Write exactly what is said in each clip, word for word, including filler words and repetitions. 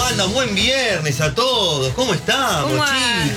¿Cómo andan? Buen viernes a todos. ¿Cómo estamos, ¿Cómo chicos?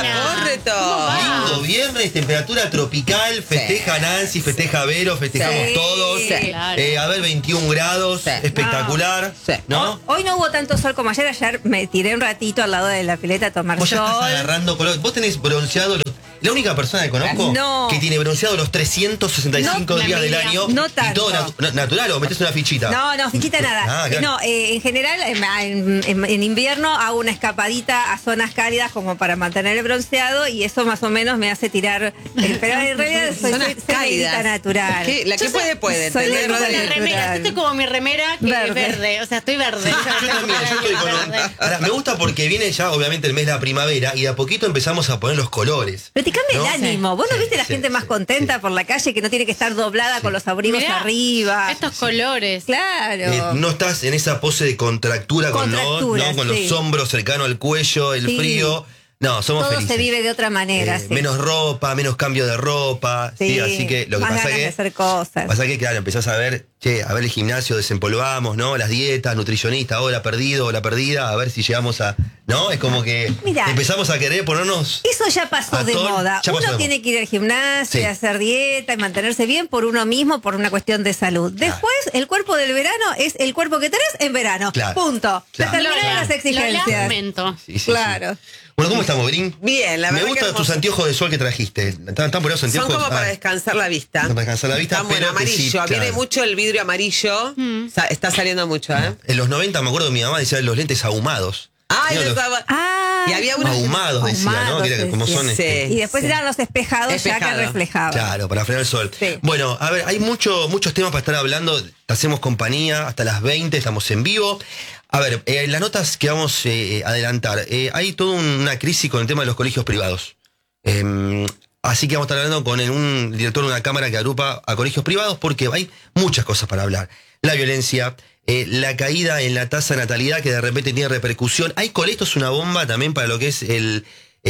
Lindo viernes, temperatura tropical. Festeja sí. Nancy, festeja Vero, festejamos sí. todos. Sí, claro. eh, a ver, veintiún grados, sí. espectacular. Sí. ¿No? Hoy no hubo tanto sol como ayer. Ayer me tiré un ratito al lado de la pileta a tomar Vos sol. ya estás agarrando color. Vos tenés bronceado los... La única persona que conozco no. que tiene bronceado los trescientos sesenta y cinco no, días del año. No tanto. Y todo natu natural, o metés una fichita. No, no, fichita nada. Ah, claro. No, eh, en general, en, en, en invierno hago una escapadita a zonas cálidas como para mantener el bronceado y eso más o menos me hace tirar. Eh, pero en realidad soy, soy, soy negrita natural. ¿Qué? La que yo puede, puede. Soy Soy negrita la remera, estoy como mi remera que verde. es verde. O sea, estoy verde. Yo también, yo estoy con un... Ahora, me gusta porque viene ya, obviamente, el mes de la primavera y de a poquito empezamos a poner los colores. Pero te cambia ¿no? el ánimo. ¿Vos no sí, viste la sí, gente sí, más contenta sí. por la calle que no tiene que estar doblada sí. con los abrigos Mirá, arriba? Estos sí. colores. Claro. Eh, no estás en esa pose de contractura, contractura con, ¿no? con sí. los hombros cercanos al cuello, el sí. frío. No, somos Todo felices. se vive de otra manera. Eh, sí. Menos ropa, menos cambio de ropa. Sí, sí. así que lo que más pasa ganas que. de hacer cosas. Pasa que, claro, empezás a ver, che, a ver el gimnasio, desempolvamos, ¿no? Las dietas, nutricionista, hora perdido, hora perdida, a ver si llegamos a. ¿No? Es como que Mirá, empezamos a querer ponernos. Eso ya pasó de ton, moda. Ya pasó uno de tiene moda. que ir al gimnasio, sí. hacer dieta y mantenerse bien por uno mismo, por una cuestión de salud. Después, claro. el cuerpo del verano es el cuerpo que tenés en verano. Claro. Punto. Claro. Se terminaron las exigencias. Lo lamento. Sí, sí, claro. Sí. Bueno, ¿cómo estamos, Brin? Bien, la Me verdad. Me gustan tus anteojos de sol que trajiste. ¿Están, están por esos anteojos? Son como para ah. descansar la vista. Para descansar la vista. Están bueno, amarillo. Sí, claro. Viene mucho el vidrio amarillo. Mm. Está saliendo mucho, ¿eh? En los noventa me acuerdo que mi mamá decía los lentes ahumados. Ah, los, los, ah, y había unos ahumados, decía, ¿no? Que era, como sí, son sí. este. Y después sí. eran los espejados Espejado. ya que reflejaban. Claro, para frenar el sol. Sí. Bueno, a ver, hay mucho, muchos temas para estar hablando. Te hacemos compañía hasta las veinte, estamos en vivo. A ver, eh, las notas que vamos a eh, adelantar. Eh, hay toda una crisis con el tema de los colegios privados. Eh, así que vamos a estar hablando con el, un director de una cámara que agrupa a colegios privados porque hay muchas cosas para hablar. La violencia, eh, la caída en la tasa de natalidad que de repente tiene repercusión. Hay colegios, una bomba también para lo que es el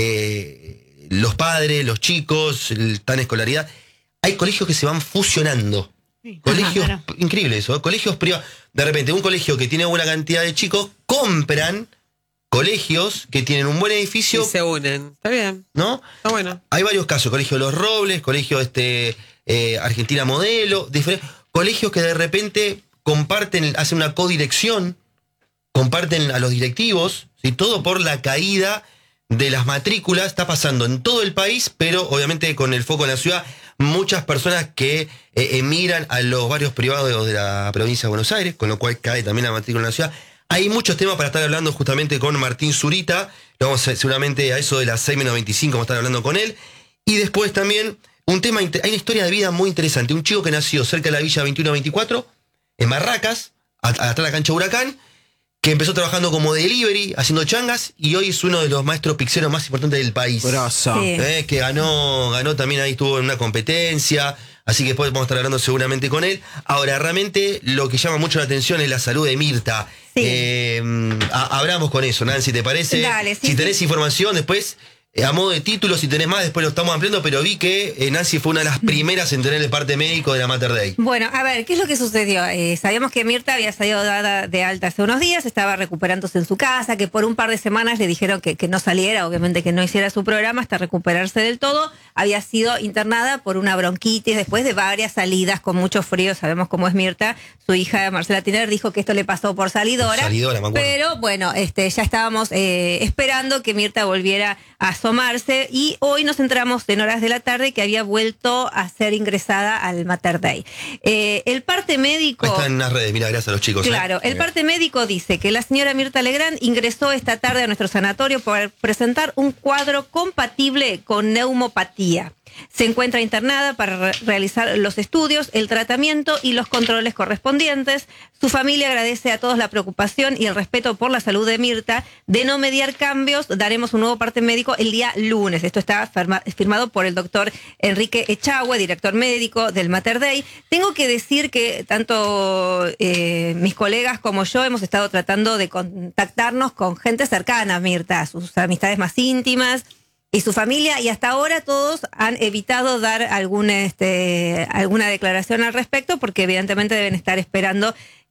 eh, los padres, los chicos, el, tan escolaridad. Hay colegios que se van fusionando. Sí. Colegios, Ajá, claro. increíble eso, ¿eh? Colegios privados. De repente, un colegio que tiene buena cantidad de chicos, compran colegios que tienen un buen edificio. Y se unen. Está bien. ¿No? Está bueno. Hay varios casos. Colegio Los Robles, Colegio este, eh, Argentina Modelo, colegios que de repente comparten, hacen una codirección, comparten a los directivos, ¿sí? Todo por la caída de las matrículas. Está pasando en todo el país, pero obviamente con el foco en la ciudad. Muchas personas que eh, emigran a los barrios privados de la provincia de Buenos Aires, con lo cual cae también la matrícula en la ciudad. Hay muchos temas para estar hablando justamente con Martín Zurita. Vamos a, seguramente a eso de las seis menos veinticinco vamos a estar hablando con él. Y después también un tema, hay una historia de vida muy interesante. Un chico que nació cerca de la Villa veintiuno veinticuatro, en Barracas, hasta la cancha Huracán, que empezó trabajando como delivery, haciendo changas, y hoy es uno de los maestros pizzeros más importantes del país. Sí. Eh, que ganó, ganó también ahí, estuvo en una competencia, así que después vamos a estar hablando seguramente con él. Ahora, realmente lo que llama mucho la atención es la salud de Mirta. Sí. Eh, a, hablamos con eso, Nancy, ¿te parece? Dale, sí, si tenés sí. información, después... A modo de título, si tenés más, después lo estamos ampliando, pero vi que eh, Nancy fue una de las primeras en tener el parte médico de la Mater Dei. Bueno, a ver, ¿qué es lo que sucedió? Eh, sabíamos que Mirta había salido dada de alta hace unos días, estaba recuperándose en su casa, que por un par de semanas le dijeron que, que no saliera, obviamente que no hiciera su programa hasta recuperarse del todo. Había sido internada por una bronquitis después de varias salidas con mucho frío, sabemos cómo es Mirta. Su hija Marcela Tiner dijo que esto le pasó por salidora. Salidora, me acuerdo. Pero bueno, este, ya estábamos eh, esperando que Mirta volviera a asomarse y hoy nos enteramos en horas de la tarde que había vuelto a ser ingresada al Mater Dei. Eh, el parte médico... Ahí está en las redes, mira, gracias a los chicos. Claro, ¿eh? el parte médico dice que la señora Mirta Legrand ingresó esta tarde a nuestro sanatorio por presentar un cuadro compatible con neumopatía. Se encuentra internada para re realizar los estudios, el tratamiento y los controles correspondientes. Su familia agradece a todos la preocupación y el respeto por la salud de Mirta. De no mediar cambios, daremos un nuevo parte médico el día lunes. Esto está firmado por el doctor Enrique Echagüe, director médico del Mater Dei. Tengo que decir que tanto eh, mis colegas como yo hemos estado tratando de contactarnos con gente cercana a Mirta, sus amistades más íntimas y su familia, y hasta ahora todos han evitado dar alguna, este, alguna declaración al respecto porque evidentemente deben estar esperando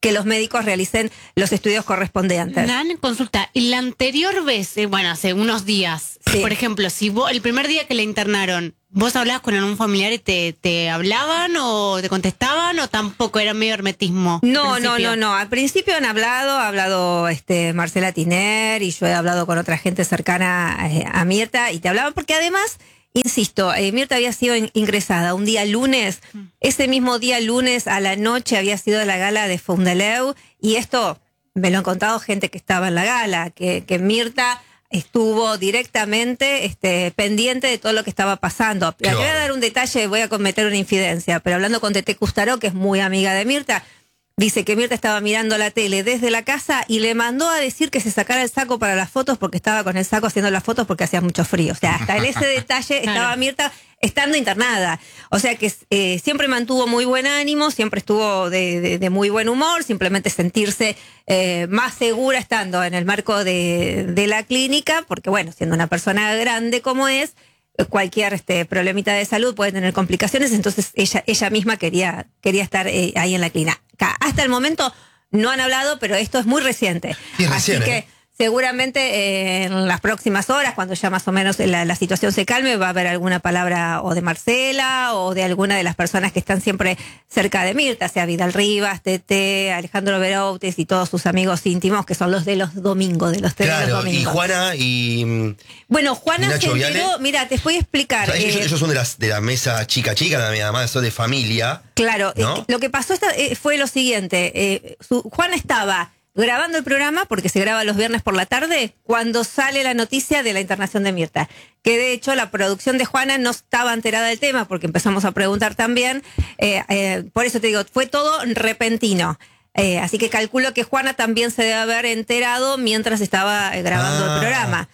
que los médicos realicen los estudios correspondientes. Nan, consulta, y la anterior vez, eh, bueno, hace unos días, Sí. por ejemplo, si vos, el primer día que la internaron, ¿vos hablabas con algún familiar y te, te hablaban o te contestaban o tampoco era medio hermetismo? al No, no, principio? no, no. Al principio han hablado, ha hablado este Marcela Tiner y yo he hablado con otra gente cercana eh, a Mirta y te hablaban porque además, insisto, eh, Mirta había sido in- ingresada un día lunes, ese mismo día lunes a la noche había sido la gala de Fondeleu y esto me lo han contado gente que estaba en la gala, que, que Mirta estuvo directamente este, pendiente de todo lo que estaba pasando. Le voy a dar un detalle, voy a cometer una infidencia, pero hablando con Tete Custaró, que es muy amiga de Mirta, dice que Mirta estaba mirando la tele desde la casa y le mandó a decir que se sacara el saco para las fotos porque estaba con el saco haciendo las fotos porque hacía mucho frío. O sea, hasta en ese detalle Claro. estaba Mirta estando internada. O sea que eh, siempre mantuvo muy buen ánimo, siempre estuvo de, de, de muy buen humor, simplemente sentirse eh, más segura estando en el marco de, de la clínica, porque bueno, siendo una persona grande como es, cualquier este problemita de salud puede tener complicaciones, entonces ella ella misma quería quería estar eh, ahí en la clínica. Hasta el momento no han hablado, pero esto es muy reciente. Sí, es Así recién, que ¿eh? seguramente eh, en las próximas horas, cuando ya más o menos la, la situación se calme, va a haber alguna palabra o de Marcela o de alguna de las personas que están siempre cerca de Mirta, sea Vidal Rivas, Tete, Alejandro Beroutes y todos sus amigos íntimos, que son los de los domingos, de los tres de los Claro, domingos. y Juana y... mm, Bueno, Juana ¿Y Nacho se enteró, Viale? mira, te voy a explicar. o sea, ellos, eh, ellos son de, las, de la mesa chica chica también, además son de familia. Claro, ¿no? eh, lo que pasó esta, eh, fue lo siguiente. Eh, su, Juan estaba grabando el programa, porque se graba los viernes por la tarde, cuando sale la noticia de la internación de Mirta. Que de hecho la producción de Juana no estaba enterada del tema, porque empezamos a preguntar también. Eh, eh, por eso te digo, fue todo repentino. Eh, así que calculo que Juana también se debe haber enterado mientras estaba eh, grabando Ah. el programa.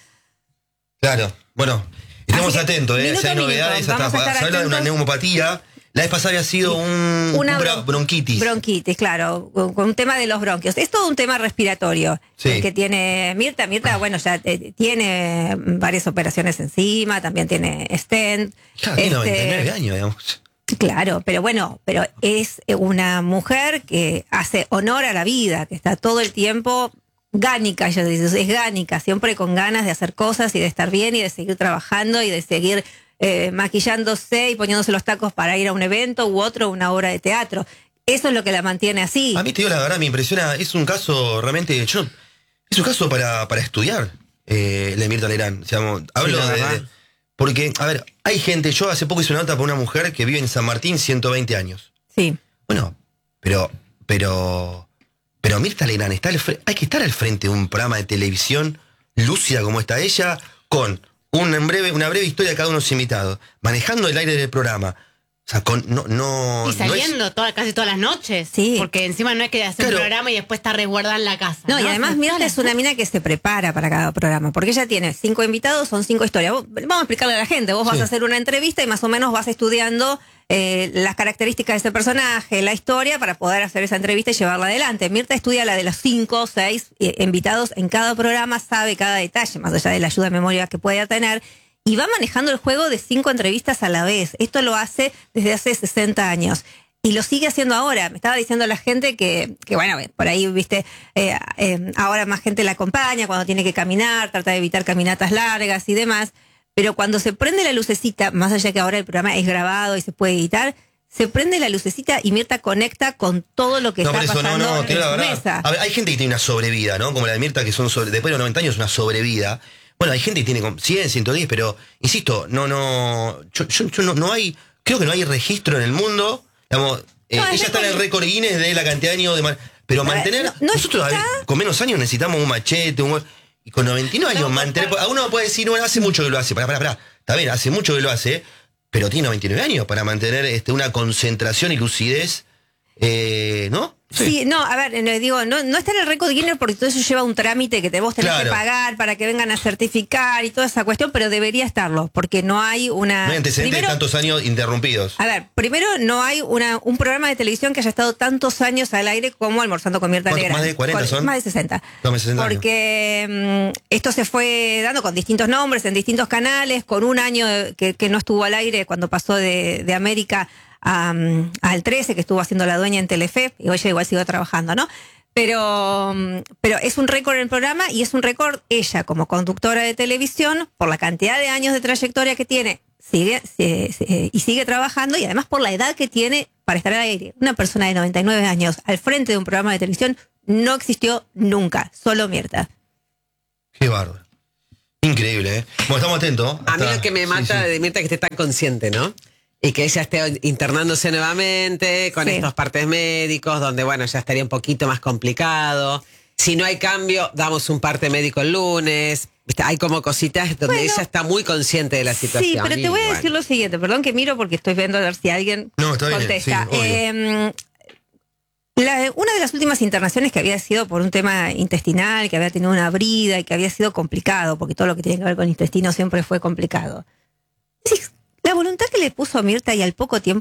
Claro, bueno, estamos Así que, atentos, ¿eh? minuto Si hay a minuto, novedades, vamos hasta a estar se habla de una atentos. neumopatía. La vez pasada había sido un, Una un bra- bron- bronquitis. Bronquitis, claro, con, con un tema de los bronquios. Es todo un tema respiratorio Sí. el que tiene Mirta. Mirta, bueno, ya eh, tiene varias operaciones encima, también tiene stent. Claro, tiene Este, noventa y nueve años, digamos. Claro, pero bueno, pero es una mujer que hace honor a la vida, que está todo el tiempo gánica, ella dice, es gánica, siempre con ganas de hacer cosas y de estar bien y de seguir trabajando y de seguir eh, maquillándose y poniéndose los tacos para ir a un evento u otro, una obra de teatro. Eso es lo que la mantiene así. A mí te digo la verdad, me impresiona, es un caso realmente, yo, es un caso para, para estudiar, eh, la de Mirta Legrand. O sea, hablo la de, verdad. de- porque, a ver, hay gente, yo hace poco hice una nota para una mujer que vive en San Martín ciento veinte años. Sí. Bueno, pero, pero, pero Mirta Legrand está al fre- hay que estar al frente de un programa de televisión lúcida como está ella, con una breve, una breve historia de cada uno de sus invitados, manejando el aire del programa. O sea, con, no, no, Y no es- saliendo toda- casi todas las noches. Sí. Porque encima no es que hacer Claro. un programa y después está resguardada en la casa. No, y además Mirta Mirta es una mina que se prepara para cada programa, porque ella tiene cinco invitados, son cinco historias. Vos- vamos a explicarle a la gente, vos vas Sí. a hacer una entrevista y más o menos vas estudiando eh, las características de ese personaje, la historia, para poder hacer esa entrevista y llevarla adelante. Mirta estudia la de los cinco o seis eh, invitados en cada programa, sabe cada detalle, más allá de la ayuda de memoria que pueda tener, y va manejando el juego de cinco entrevistas a la vez. Esto lo hace desde hace sesenta años. Y lo sigue haciendo ahora. Me estaba diciendo la gente que, que bueno, por ahí, viste, eh, eh, ahora más gente la acompaña cuando tiene que caminar, trata de evitar caminatas largas y demás. Pero cuando se prende la lucecita, más allá que ahora el programa es grabado y se puede editar, se prende la lucecita y Mirta conecta con todo lo que No, por está eso, no, pasando no, en te digo la su verdad. mesa. A ver, hay gente que tiene una sobrevida, ¿no? Como la de Mirta, que son sobre, después de los noventa años, una sobrevida. Bueno, hay gente que tiene como cien, ciento diez, pero, insisto, no, no, yo, yo, yo no, no hay, creo que no hay registro en el mundo, digamos, eh, No, es ella está en el récord. récord Guinness de la cantidad de años de... man- Pero A ver, mantener, no- no nosotros a ver, está- con menos años necesitamos un machete, un... Y con noventa y nueve años, No, mantener... por- A uno puede decir, no, hace mucho que lo hace, pará, pará, pará, está bien, hace mucho que lo hace, pero tiene noventa y nueve años para mantener este, una concentración y lucidez, eh, ¿no? Sí. no, a ver, no, digo, no, no está en el récord Guinness porque todo eso lleva un trámite que te, vos tenés Claro. que pagar para que vengan a certificar y toda esa cuestión, pero debería estarlo, porque no hay una... No hay antecedentes Primero, de tantos años interrumpidos. a ver, primero no hay una, un programa de televisión que haya estado tantos años al aire como Almorzando con Mirta ¿Cuánto? Legrand. ¿Más de cuarenta Con- son? Más de sesenta. No, más de sesenta años. Porque mm, esto se fue dando con distintos nombres, en distintos canales, con un año que, que no estuvo al aire cuando pasó de, de América a, al trece, que estuvo haciendo la dueña en Telefe, y ella igual siguió trabajando, ¿no? Pero, pero es un récord en el programa y es un récord ella como conductora de televisión por la cantidad de años de trayectoria que tiene, sigue sigue, sigue y sigue trabajando, y además por la edad que tiene para estar al aire. Una persona de noventa y nueve años al frente de un programa de televisión no existió nunca, solo Mirta. Qué bárbaro. Increíble, ¿eh? Bueno, estamos atentos. A mí Hasta- lo que me sí, mata sí. de Mirta es que esté tan consciente, ¿no? Y que ella esté internándose nuevamente con Sí. estos partes médicos, donde, bueno, ya estaría un poquito más complicado. Si no hay cambio, damos un parte médico el lunes. ¿Viste? Hay como cositas donde Bueno. ella está muy consciente de la situación. Sí, pero te voy a Y, decir bueno. lo siguiente, perdón que miro porque estoy viendo a ver si alguien No, está bien, contesta. sí, obvio. Eh, la- una de las últimas internaciones que había sido por un tema intestinal, que había tenido una brida y que había sido complicado, porque todo lo que tiene que ver con intestino siempre fue complicado. Sí, la voluntad que le puso Mirta y al poco tiempo